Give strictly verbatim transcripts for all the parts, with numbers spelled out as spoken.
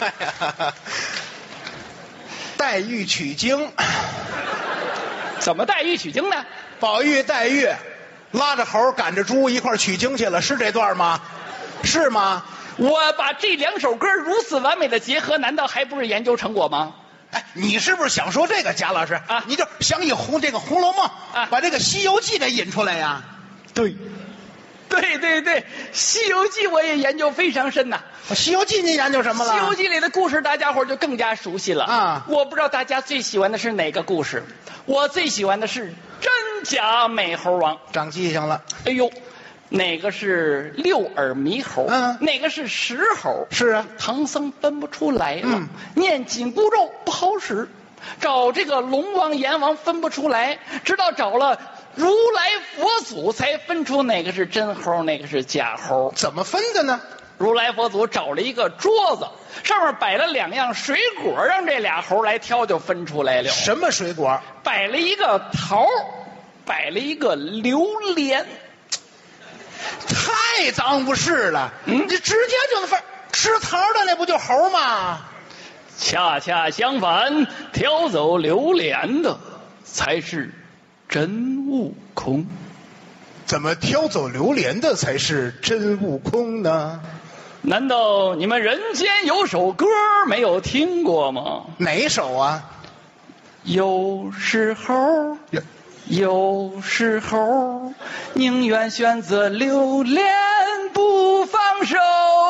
黛玉取经， 怎么黛玉取经呢？ 宝玉、黛玉拉着猴赶着猪一块儿取经去了，是这段吗？是吗？ 我把这两首歌如此完美的结合，难道还不是研究成果吗？ 哎，你是不是想说这个，贾老师啊？ 你就想以红这个《红楼梦》 啊， 把这个《西游记》给引出来呀？ 对，对对对，《西游记》我也研究非常深呐。 《西游记》你研究什么了？ 《西游记》里的故事，大家伙就更加熟悉了啊。 我不知道大家最喜欢的是哪个故事，我最喜欢的是真假美猴王。 长记性了。 哎呦，哪个是六耳猕猴？ 嗯， 哪个是石猴？ 是啊， 唐僧分不出来了。 嗯， 念紧箍咒不好使，找这个龙王、阎王分不出来，直到找了如来佛祖才分出哪个是真猴，哪个是假猴。 怎么分的呢？ 如来佛祖找了一个桌子，上面摆了两样水果，让这俩猴来挑，就分出来了。 什么水果？ 摆了一个桃，摆了一个榴莲。 太脏不是了， 嗯， 你直接就分吃桃的那不就猴吗？ 恰恰相反，挑走榴莲的才是真悟空。 怎么挑走榴莲的才是真悟空呢？ 难道你们人间有首歌没有听过吗？ 哪首啊？ 有时候，有时候宁愿选择榴莲不放手。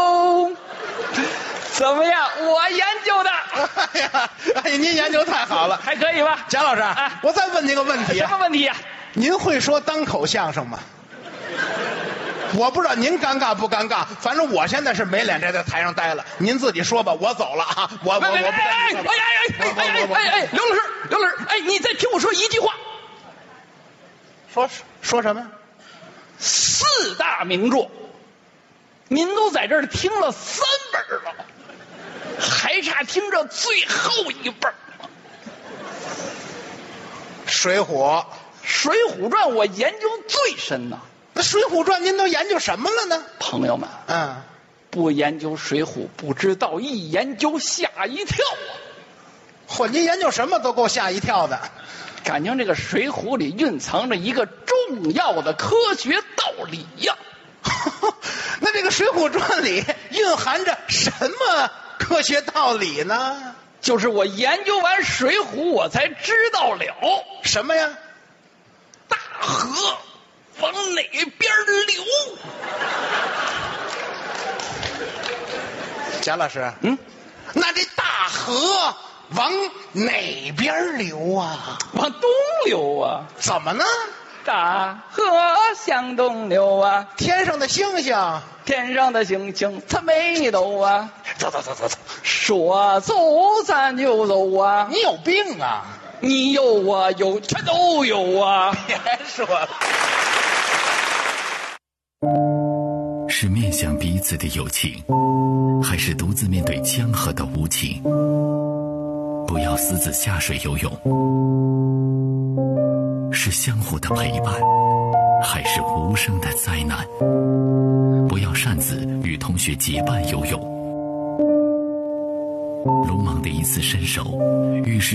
怎么样？我研究的。 哎呀，哎呀，您研究太好了， 还可以吧？ 贾老师， 啊， 我再问您个问题。 什么问题呀？ 您会说单口相声吗？我不知道您尴尬不尴尬，反正我现在是没脸在这台上待了。您自己说吧，我走了啊！我我我不跟你说了。 哎哎哎哎哎哎！刘老师，刘老师，哎，你再听我说一句话。 说说什么？ 四大名著，您都在这儿听了三本了，还差听着最后一本。 水浒。 水浒传我研究最深呐。 那水浒传您都研究什么了呢？ 朋友们， 嗯， 不研究水浒不知道，一研究吓一跳啊！ 嚯，您研究什么都够吓一跳的。 感情这个水浒里蕴藏着一个重要的科学道理呀。 那这个水浒传里蕴含着什么科学道理呢？ 就是我研究完水浒，我才知道了什么呀？ 大河往哪边流？ 贾老师， 嗯， 那这大河往哪边流啊？ 往东流啊。 怎么呢？ 大河向东流啊， 天上的星星， 天上的星星它没抖啊。 走走走走走， 说走咱就走啊。 你有病啊！ 你有我有，全都有啊！ 别说了。 是面向彼此的友情，还是独自面对江河的无情？不要私自下水游泳，是相互的陪伴，还是无声的灾难？不要擅自与同学结伴游泳，鲁莽的一次伸手，预示